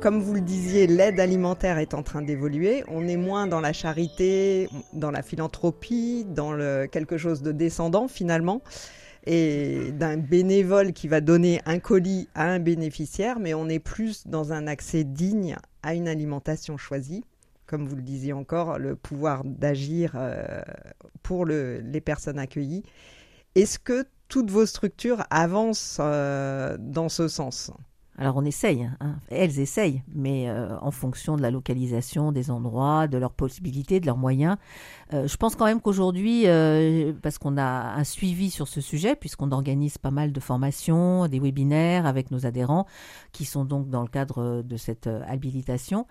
comme vous le disiez, l'aide alimentaire est en train d'évoluer. On est moins dans la charité, dans la philanthropie, dans quelque chose de descendant finalement, et d'un bénévole qui va donner un colis à un bénéficiaire, mais on est plus dans un accès digne à une alimentation choisie. Comme vous le disiez encore, le pouvoir d'agir pour les personnes accueillies. Est-ce que toutes vos structures avancent dans ce sens ? Alors on essaye, hein. Elles essayent, mais en fonction de la localisation des endroits, de leurs possibilités, de leurs moyens. Je pense quand même qu'aujourd'hui, parce qu'on a un suivi sur ce sujet, puisqu'on organise pas mal de formations, des webinaires avec nos adhérents, qui sont donc dans le cadre de cette habilitation,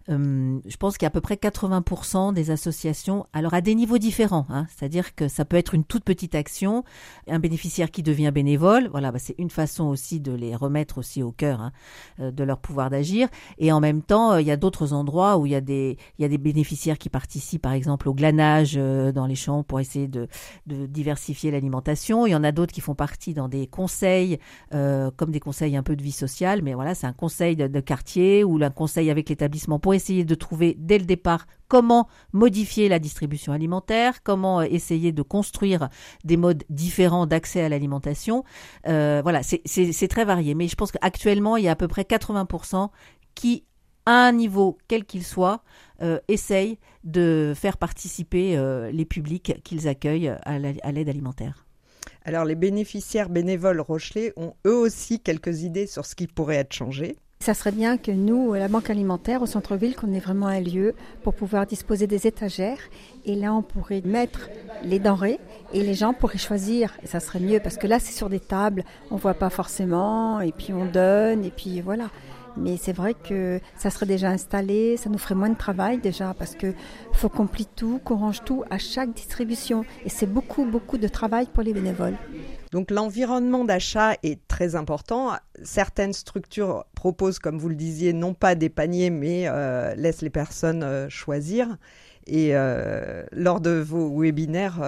je pense qu'il y a à peu près 80% des associations, alors à des niveaux différents, hein, c'est-à-dire que ça peut être une toute petite action, un bénéficiaire qui devient bénévole, voilà, c'est une façon aussi de les remettre aussi au cœur, hein, de leur pouvoir d'agir. Et en même temps, il y a d'autres endroits où il y a des bénéficiaires qui participent, par exemple, au glanage dans les champs pour essayer de diversifier l'alimentation. Il y en a d'autres qui font partie dans des conseils, comme des conseils un peu de vie sociale, mais voilà, c'est un conseil de quartier ou un conseil avec l'établissement pour essayer de trouver dès le départ comment modifier la distribution alimentaire, comment essayer de construire des modes différents d'accès à l'alimentation. Voilà, c'est très varié. Mais je pense qu'actuellement, il y a à peu près 80% qui, à un niveau quel qu'il soit, essayent de faire participer les publics qu'ils accueillent à l'aide alimentaire. Alors, les bénéficiaires bénévoles Rochelet ont eux aussi quelques idées sur ce qui pourrait être changé. Ça serait bien que nous, la Banque Alimentaire, au centre-ville, qu'on ait vraiment un lieu pour pouvoir disposer des étagères. Et là, on pourrait mettre les denrées et les gens pourraient choisir. Et ça serait mieux parce que là, c'est sur des tables, on ne voit pas forcément et puis on donne et puis voilà. Mais c'est vrai que ça serait déjà installé, ça nous ferait moins de travail déjà parce qu'il faut qu'on plie tout, qu'on range tout à chaque distribution. Et c'est beaucoup, beaucoup de travail pour les bénévoles. Donc l'environnement d'achat est très important. Certaines structures proposent, comme vous le disiez, non pas des paniers, mais laissent les personnes choisir. Et lors de vos webinaires,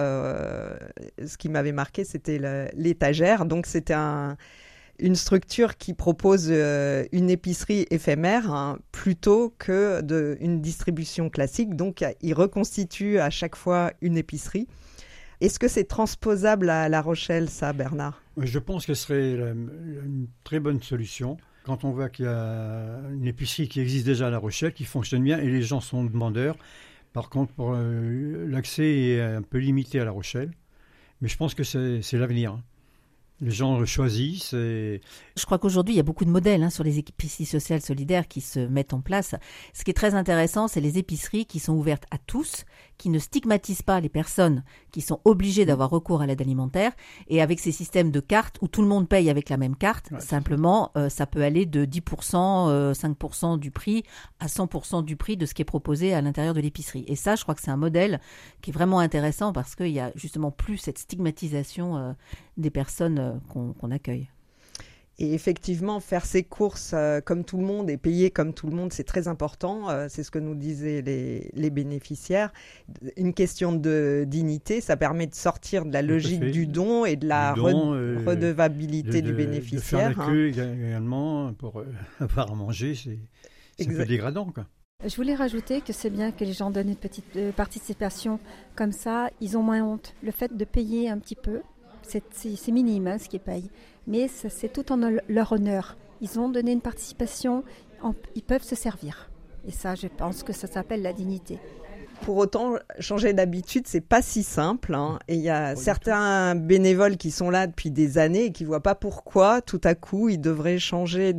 ce qui m'avait marqué, c'était l'étagère. Donc c'était une structure qui propose une épicerie éphémère, hein, plutôt que une distribution classique. Donc ils reconstituent à chaque fois une épicerie. Est-ce que c'est transposable à La Rochelle, ça, Bernard ? Je pense que ce serait une très bonne solution. Quand on voit qu'il y a une épicerie qui existe déjà à La Rochelle, qui fonctionne bien, et les gens sont demandeurs. Par contre, l'accès est un peu limité à La Rochelle. Mais je pense que c'est l'avenir, hein. Les gens choisissent. Je crois qu'aujourd'hui, il y a beaucoup de modèles sur les épiceries sociales solidaires qui se mettent en place. Ce qui est très intéressant, c'est les épiceries qui sont ouvertes à tous, qui ne stigmatisent pas les personnes qui sont obligées d'avoir recours à l'aide alimentaire. Et avec ces systèmes de cartes où tout le monde paye avec la même carte, simplement, ça peut aller de 10%, 5% du prix à 100% du prix de ce qui est proposé à l'intérieur de l'épicerie. Et ça, je crois que c'est un modèle qui est vraiment intéressant parce qu'il y a justement plus cette stigmatisation des personnes qu'on accueille. Et effectivement, faire ses courses comme tout le monde et payer comme tout le monde, c'est très important. C'est ce que nous disaient les bénéficiaires. Une question de dignité, ça permet de sortir de la logique du don et de la redevabilité du bénéficiaire. De faire la queue également pour avoir à manger, c'est un peu dégradant, quoi. Je voulais rajouter que c'est bien que les gens donnent une petite participation comme ça, ils ont moins honte. Le fait de payer un petit peu, c'est minime ce qu'ils payent, mais c'est tout en leur honneur. Ils ont donné une participation, ils peuvent se servir. Et ça, je pense que ça s'appelle la dignité. Pour autant, changer d'habitude, c'est pas si simple, hein. Et il y a certains bénévoles qui sont là depuis des années et qui voient pas pourquoi, tout à coup, ils devraient changer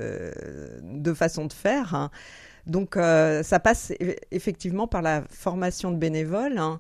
de façon de faire, hein. Donc, ça passe effectivement par la formation de bénévoles, hein.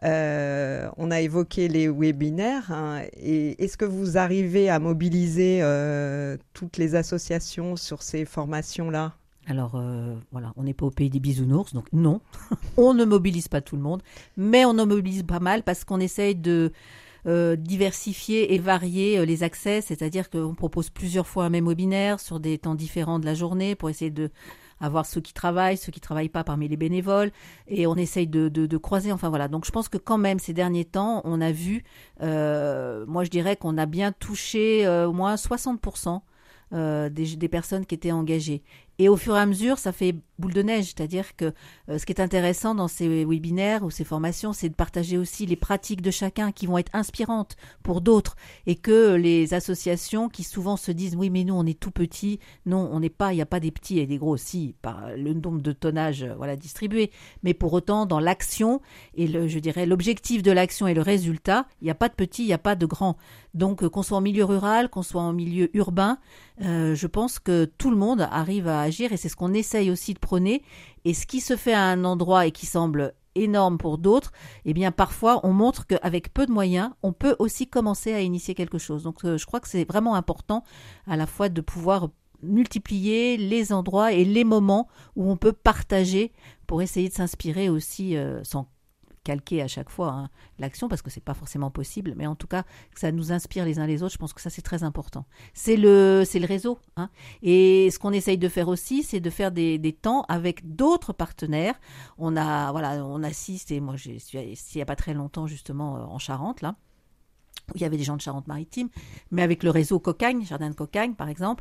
On a évoqué les webinaires, hein, et est-ce que vous arrivez à mobiliser toutes les associations sur ces formations-là ? Alors, voilà, on n'est pas au pays des bisounours, donc non, on ne mobilise pas tout le monde, mais on en mobilise pas mal parce qu'on essaye de diversifier et varier les accès, c'est-à-dire qu'on propose plusieurs fois un même webinaire sur des temps différents de la journée pour essayer de avoir ceux qui travaillent pas parmi les bénévoles, et on essaye de croiser, enfin voilà. Donc je pense que quand même ces derniers temps, on a vu, moi je dirais qu'on a bien touché au moins 60% des personnes qui étaient engagées. Et au fur et à mesure, ça fait boule de neige, c'est-à-dire que ce qui est intéressant dans ces webinaires ou ces formations, c'est de partager aussi les pratiques de chacun qui vont être inspirantes pour d'autres, et que les associations qui souvent se disent oui mais nous on est tout petits, non on n'est pas, il n'y a pas des petits et des gros, si par le nombre de tonnages distribués, mais pour autant dans l'action et je dirais l'objectif de l'action et le résultat, il n'y a pas de petits, il n'y a pas de grands. Donc qu'on soit en milieu rural, qu'on soit en milieu urbain, je pense que tout le monde arrive à agir, et c'est ce qu'on essaye aussi de prôner. Et ce qui se fait à un endroit et qui semble énorme pour d'autres, eh bien parfois on montre qu'avec peu de moyens, on peut aussi commencer à initier quelque chose. Donc je crois que c'est vraiment important à la fois de pouvoir multiplier les endroits et les moments où on peut partager pour essayer de s'inspirer aussi sans calquer à chaque fois l'action, parce que c'est pas forcément possible, mais en tout cas que ça nous inspire les uns les autres. Je pense que ça c'est très important. C'est le réseau, hein. Et ce qu'on essaye de faire aussi, c'est de faire des temps avec d'autres partenaires. On assiste, et moi je suis ici il y a pas très longtemps justement en Charente là, où il y avait des gens de Charente-Maritime, mais avec le réseau Cocagne, Jardin de Cocagne par exemple,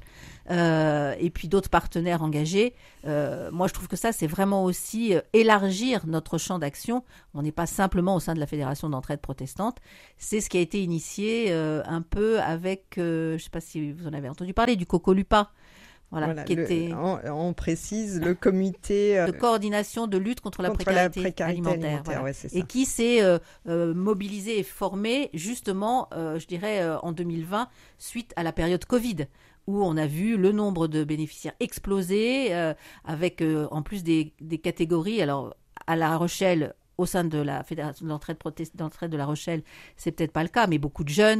et puis d'autres partenaires engagés. Moi je trouve que ça c'est vraiment aussi élargir notre champ d'action. On n'est pas simplement au sein de la Fédération d'entraide protestante. C'est ce qui a été initié un peu avec, je ne sais pas si vous en avez entendu parler, du Cocolupa. Voilà, qui était on précise le comité de coordination de lutte contre la précarité alimentaire, voilà. Ouais, c'est ça. Et qui s'est mobilisé et formé justement, je dirais, en 2020, suite à la période Covid, où on a vu le nombre de bénéficiaires exploser, avec en plus des catégories. Alors, à La Rochelle, au sein de la Fédération d'entraide de La Rochelle, c'est peut-être pas le cas, mais beaucoup de jeunes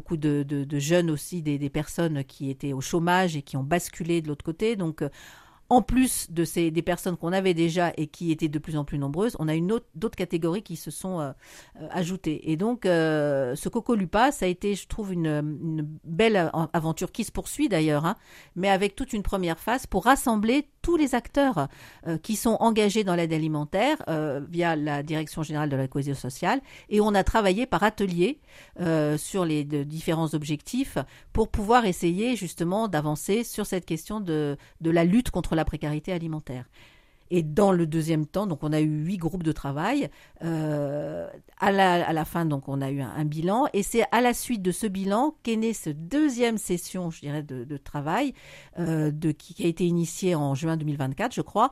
jeunes aussi, des personnes qui étaient au chômage et qui ont basculé de l'autre côté. Donc, en plus de des personnes qu'on avait déjà et qui étaient de plus en plus nombreuses, on a d'autres catégories qui se sont ajoutées. Et donc, ce Cocolupa, ça a été, je trouve, une belle aventure qui se poursuit d'ailleurs, hein, mais avec toute une première phase pour rassembler tous les acteurs qui sont engagés dans l'aide alimentaire via la Direction générale de la cohésion sociale. Et on a travaillé par atelier sur les différents objectifs pour pouvoir essayer justement d'avancer sur cette question de la lutte contre la précarité alimentaire. Et dans le deuxième temps, donc on a eu 8 groupes de travail. À la fin, donc on a eu un bilan, et c'est à la suite de ce bilan qu'est née cette deuxième session, je dirais, de travail qui a été initiée en juin 2024, je crois.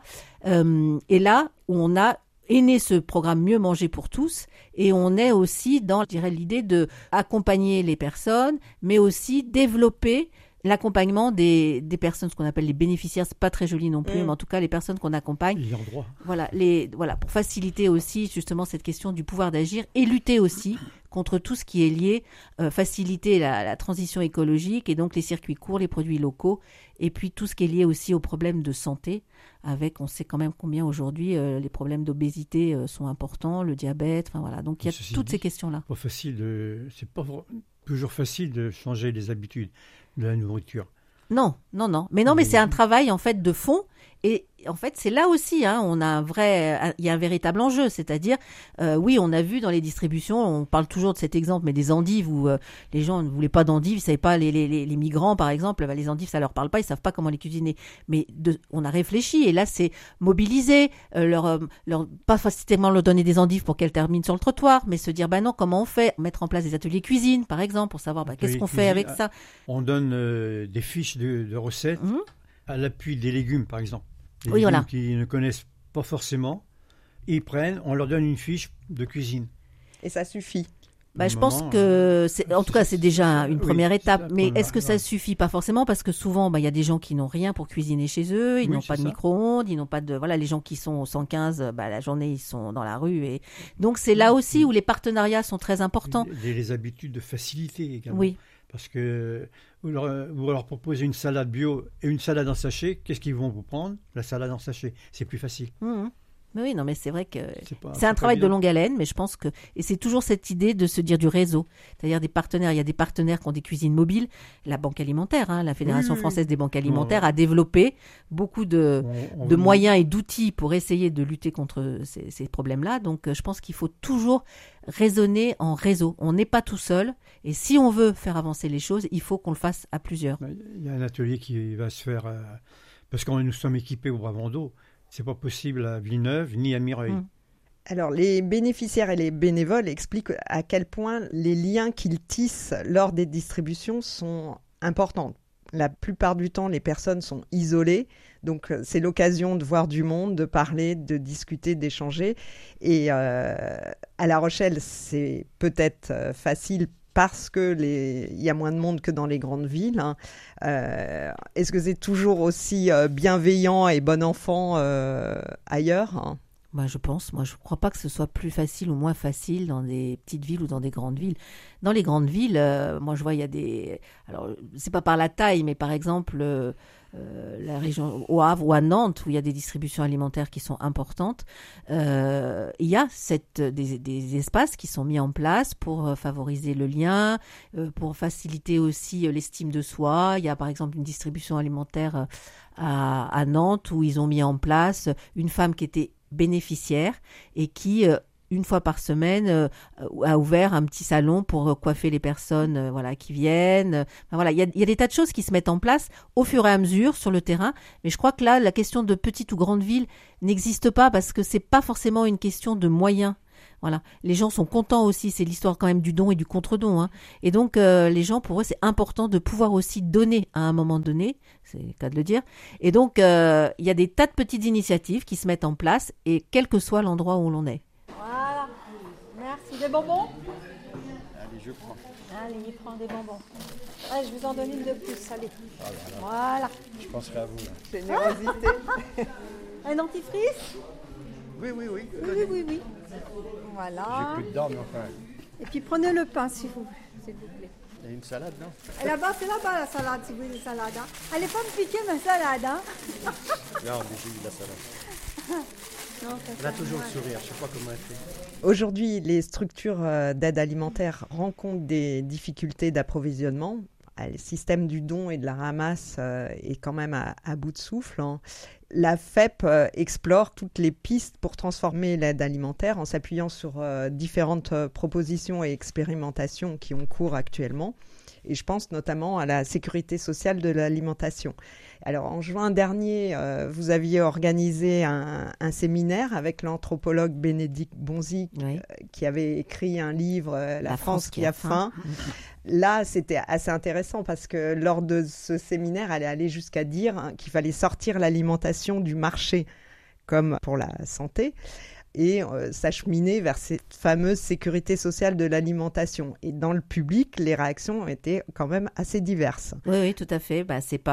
Et là où est né ce programme Mieux manger pour tous, et on est aussi dans, je dirais, l'idée de accompagner les personnes, mais aussi développer l'accompagnement des personnes, ce qu'on appelle les bénéficiaires. C'est pas très joli non plus, mais en tout cas les personnes qu'on accompagne. Ayant droit. Voilà, pour faciliter aussi justement cette question du pouvoir d'agir et lutter aussi contre tout ce qui est lié, faciliter la transition écologique, et donc les circuits courts, les produits locaux, et puis tout ce qui est lié aussi aux problèmes de santé, avec, on sait quand même combien aujourd'hui les problèmes d'obésité sont importants, le diabète, enfin voilà. Donc il y a toutes ces questions-là. C'est pas toujours facile de changer les habitudes de la nourriture. Non. Mais c'est un travail en fait de fond, et en fait c'est là aussi, hein, il y a un véritable enjeu, c'est-à-dire oui, on a vu dans les distributions, on parle toujours de cet exemple, mais des endives où les gens ne voulaient pas d'endives, ils savaient pas, les migrants par exemple, les endives ça leur parle pas, ils savent pas comment les cuisiner. Mais on a réfléchi, et là c'est mobiliser, leur pas forcément leur donner des endives pour qu'elles terminent sur le trottoir, mais se dire non, comment on fait, mettre en place des ateliers cuisine par exemple pour savoir qu'est-ce qu'on fait avec ça. On donne des fiches de recettes à l'appui des légumes par exemple. Les légumes voilà. Qui ne connaissent pas forcément, on leur donne une fiche de cuisine. Et ça suffit. Je pense que, en tout cas, c'est déjà une première étape. Mais est-ce que ça suffit? Pas forcément, parce que souvent, il y a des gens qui n'ont rien pour cuisiner chez eux, ils n'ont pas de micro-ondes, ils n'ont pas de, les gens qui sont au 115, la journée, ils sont dans la rue. Et donc, c'est là aussi où les partenariats sont très importants. Les habitudes de facilité également. Oui. Parce que vous leur proposez une salade bio et une salade en sachet, qu'est-ce qu'ils vont vous prendre? La salade en sachet. C'est plus facile. Oui, non, mais c'est vrai que c'est un travail de longue haleine, mais je pense que, et c'est toujours cette idée de se dire du réseau, c'est-à-dire des partenaires. Il y a des partenaires qui ont des cuisines mobiles. La Banque alimentaire, la Fédération française des banques alimentaires a développé beaucoup de moyens et d'outils pour essayer de lutter contre ces problèmes-là. Donc, je pense qu'il faut toujours raisonner en réseau. On n'est pas tout seul, et si on veut faire avancer les choses, il faut qu'on le fasse à plusieurs. Il y a un atelier qui va se faire Parce que nous sommes équipés au Bravando. Ce n'est pas possible à Villeneuve ni à Mireuil. Alors, les bénéficiaires et les bénévoles expliquent à quel point les liens qu'ils tissent lors des distributions sont importants. La plupart du temps, les personnes sont isolées, donc c'est l'occasion de voir du monde, de parler, de discuter, d'échanger. Et à La Rochelle, c'est peut-être facile parce qu'il y a moins de monde que dans les grandes villes. Est-ce que c'est toujours aussi bienveillant et bon enfant ailleurs ? Je pense. Moi, je ne crois pas que ce soit plus facile ou moins facile dans des petites villes ou dans des grandes villes. Dans les grandes villes, moi, je vois, il y a des... Alors, c'est pas par la taille, mais par exemple, la région au Havre ou à Nantes, où il y a des distributions alimentaires qui sont importantes, il y a des espaces qui sont mis en place pour favoriser le lien, pour faciliter aussi l'estime de soi. Il y a, par exemple, une distribution alimentaire à Nantes où ils ont mis en place une femme qui était bénéficiaire et qui, une fois par semaine, a ouvert un petit salon pour coiffer les personnes qui viennent. Il y a des tas de choses qui se mettent en place au fur et à mesure sur le terrain. Mais je crois que là, la question de petite ou grande ville n'existe pas parce que c'est pas forcément une question de moyens. Voilà. Les gens sont contents aussi, c'est l'histoire quand même du don et du contre-don. Et donc, les gens, pour eux, c'est important de pouvoir aussi donner à un moment donné, c'est le cas de le dire. Et donc, il y a des tas de petites initiatives qui se mettent en place, et quel que soit l'endroit où l'on est. Voilà, merci. Des bonbons ? Allez, je prends. Allez, il prend des bonbons. Allez, je vous en donne une de plus, allez. Voilà. Je penserai à vous. Là. Générosité. Un dentifrice ? Oui. Oui. Voilà. J'ai plus de dents, mais enfin. Et puis prenez le pain, s'il vous plaît. Il y a une salade, non? Et là-bas, c'est là-bas la salade, si vous voulez, la salade. Allez pas me piquer ma salade, Non, mais j'ai eu la salade. Non, Elle a toujours le sourire, je ne sais pas comment elle fait. Aujourd'hui, les structures d'aide alimentaire rencontrent des difficultés d'approvisionnement. Le système du don et de la ramasse est quand même à bout de souffle. La FEP explore toutes les pistes pour transformer l'aide alimentaire en s'appuyant sur différentes propositions et expérimentations qui ont cours actuellement. Et je pense notamment à la sécurité sociale de l'alimentation. Alors, en juin dernier, vous aviez organisé un séminaire avec l'anthropologue Bénédicte Bonzi, qui avait écrit un livre, La France qui a faim. Là, c'était assez intéressant parce que lors de ce séminaire, elle est allée jusqu'à dire qu'il fallait sortir l'alimentation du marché, comme pour la santé, et s'acheminer vers cette fameuse sécurité sociale de l'alimentation. Et dans le public, les réactions étaient quand même assez diverses. Oui, tout à fait.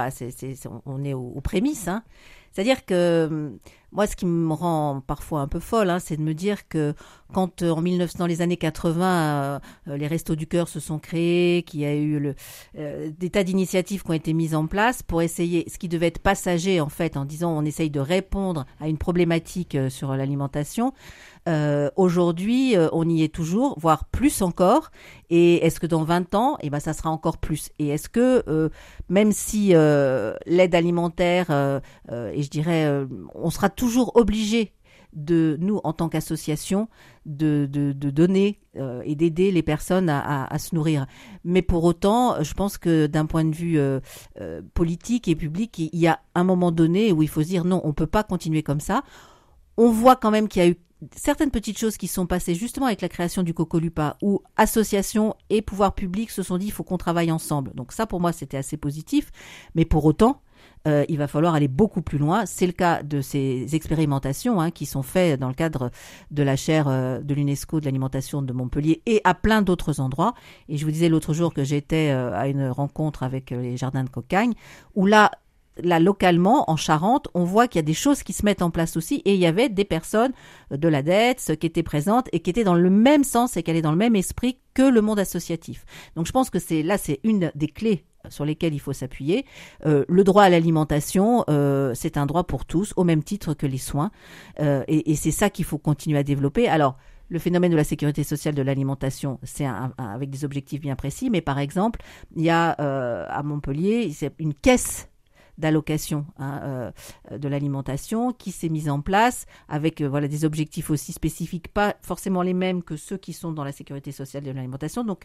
On est aux prémices. C'est-à-dire que moi, ce qui me rend parfois un peu folle, c'est de me dire que quand dans les années 80, les Restos du Cœur se sont créés, qu'il y a eu des tas d'initiatives qui ont été mises en place pour essayer, ce qui devait être passager en fait, en disant on essaye de répondre à une problématique sur l'alimentation. Aujourd'hui, on y est toujours, voire plus encore. Et est-ce que dans 20 ans, ça sera encore plus? Et est-ce que, même si l'aide alimentaire, et je dirais, on sera toujours obligé nous, en tant qu'association, de donner et d'aider les personnes à se nourrir. Mais pour autant, je pense que d'un point de vue politique et public, il y a un moment donné où il faut se dire non, on ne peut pas continuer comme ça. On voit quand même qu'il y a eu certaines petites choses qui sont passées justement avec la création du Cocolupa, où associations et pouvoirs publics se sont dit il faut qu'on travaille ensemble. Donc ça, pour moi, c'était assez positif. Mais pour autant, il va falloir aller beaucoup plus loin. C'est le cas de ces expérimentations qui sont faites dans le cadre de la chaire de l'UNESCO de l'alimentation de Montpellier et à plein d'autres endroits. Et je vous disais l'autre jour que j'étais à une rencontre avec les jardins de Cocagne, où là, localement, en Charente, on voit qu'il y a des choses qui se mettent en place aussi, et il y avait des personnes de la DETS qui étaient présentes et qui étaient dans le même sens et qui allaient dans le même esprit que le monde associatif. Donc je pense que c'est une des clés sur lesquelles il faut s'appuyer. Le droit à l'alimentation, c'est un droit pour tous, au même titre que les soins, et c'est ça qu'il faut continuer à développer. Alors, le phénomène de la sécurité sociale de l'alimentation, c'est avec des objectifs bien précis, mais par exemple, il y a à Montpellier, c'est une caisse d'allocation de l'alimentation qui s'est mise en place avec des objectifs aussi spécifiques, pas forcément les mêmes que ceux qui sont dans la sécurité sociale de l'alimentation. Donc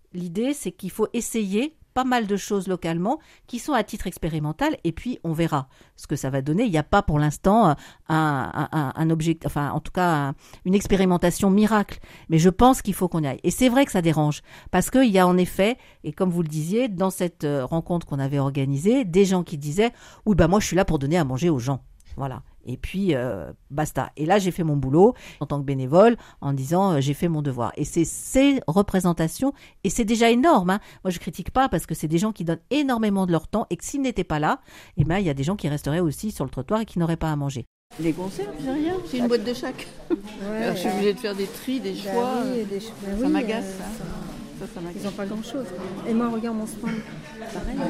l'idée, c'est qu'il faut essayer pas mal de choses localement qui sont à titre expérimental et puis on verra ce que ça va donner. Il n'y a pas pour l'instant un objectif, enfin en tout cas une expérimentation miracle, mais je pense qu'il faut qu'on y aille. Et c'est vrai que ça dérange parce qu'il y a en effet, et comme vous le disiez, dans cette rencontre qu'on avait organisée, des gens qui disaient « Oui, moi je suis là pour donner à manger aux gens ». Voilà. Et puis, basta. Et là, j'ai fait mon boulot en tant que bénévole en disant j'ai fait mon devoir. Et c'est ces représentations, et c'est déjà énorme. Hein. Moi, je critique pas parce que c'est des gens qui donnent énormément de leur temps et que s'ils n'étaient pas là, eh ben, il y a des gens qui resteraient aussi sur le trottoir et qui n'auraient pas à manger. Les conserves, j'ai rien. C'est une boîte de chaque. Ouais, Alors, je suis obligée de faire des tris, des choix. Ça m'agace. Ça m'agace. Ils n'ont pas grand-chose. Et moi, regarde mon stand. Pareil.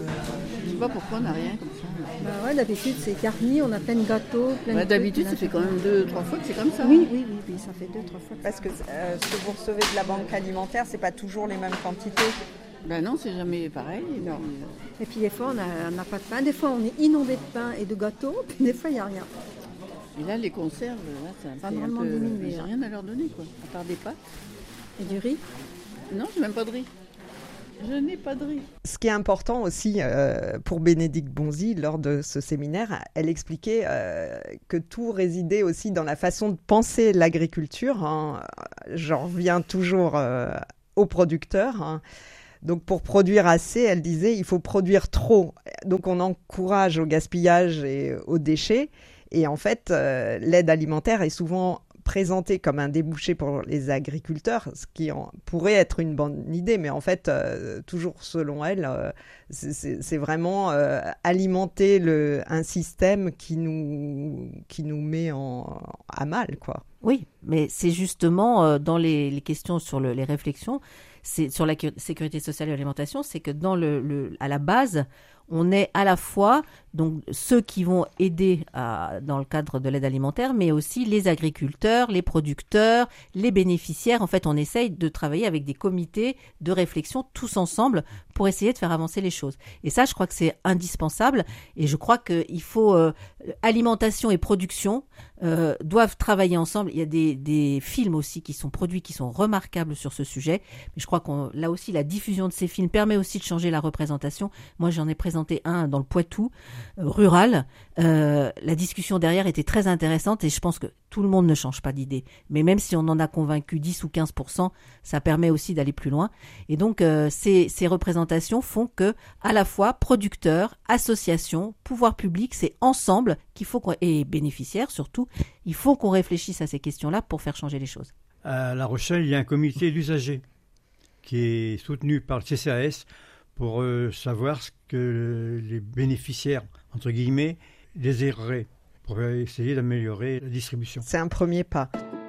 Je ne sais pas pourquoi on n'a rien comme ça. Bah ouais, d'habitude, c'est garni, on a plein de gâteaux. D'habitude, ça fait quand même 2-3 fois que c'est comme ça. Oui, ça fait 2-3 fois. Parce que ce que vous recevez de la banque alimentaire, c'est pas toujours les mêmes quantités. Ben non, c'est jamais pareil. Non. Et puis des fois, on n'a pas de pain. Des fois, on est inondé de pain et de gâteaux. Puis des fois, il n'y a rien. Et là, les conserves, là, c'est un peu... diminué. J'ai rien à leur donner, quoi. À part des pâtes. Et du riz? Non, j'ai même pas de riz. Je n'ai pas de riz. Ce qui est important aussi pour Bénédicte Bonzi, lors de ce séminaire, elle expliquait que tout résidait aussi dans la façon de penser l'agriculture. Hein. J'en reviens toujours aux producteurs. Hein. Donc pour produire assez, elle disait, il faut produire trop. Donc on encourage au gaspillage et aux déchets. Et en fait, l'aide alimentaire est souvent présentée comme un débouché pour les agriculteurs, ce qui pourrait être une bonne idée, mais en fait, toujours selon elle, c'est vraiment alimenter un système qui nous met à mal, quoi. Oui, mais c'est justement dans les questions sur les réflexions, c'est sur la sécurité sociale et l'alimentation, c'est que à la base, on est à la fois donc ceux qui vont aider dans le cadre de l'aide alimentaire, mais aussi les agriculteurs, les producteurs, les bénéficiaires. En fait, on essaye de travailler avec des comités de réflexion tous ensemble pour essayer de faire avancer les choses. Et ça, je crois que c'est indispensable. Et je crois qu'il faut alimentation et production doivent travailler ensemble. Il y a des films aussi qui sont produits, qui sont remarquables sur ce sujet. Mais je crois là aussi, la diffusion de ces films permet aussi de changer la représentation. Moi, j'en ai présenté un dans le Poitou, rural. La discussion derrière était très intéressante et je pense que tout le monde ne change pas d'idée. Mais même si on en a convaincu 10 ou 15%, ça permet aussi d'aller plus loin. Et donc, ces représentations font que, à la fois, producteurs, associations, pouvoir public, c'est ensemble qu'il faut et bénéficiaires surtout, il faut qu'on réfléchisse à ces questions-là pour faire changer les choses. À La Rochelle, il y a un comité d'usagers qui est soutenu par le CCAS pour savoir ce que les bénéficiaires, entre guillemets, désireraient pour essayer d'améliorer la distribution. C'est un premier pas.